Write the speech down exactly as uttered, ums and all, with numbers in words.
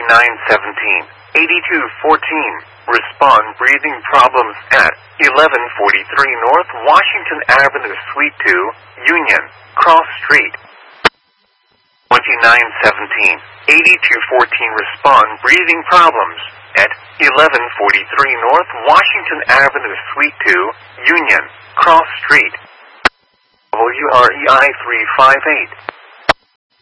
twenty-nine seventeen, eighty-two fourteen. Respond breathing problems at eleven forty-three North Washington Avenue, Suite two, Union, Cross Street. twenty-nine seventeen, eighty-two fourteen. Respond breathing problems at eleven forty-three North Washington Avenue, Suite two, Union, Cross Street. W R E I three five eight.